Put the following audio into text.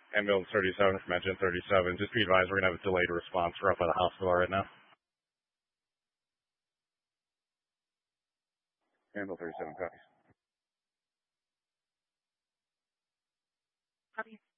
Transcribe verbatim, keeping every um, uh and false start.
Ambulance thirty-seven from Engine thirty-seven. Just be advised, we're going to have a delayed response. We're up at the hospital right now. Ambulance thirty-seven, copies. Copy.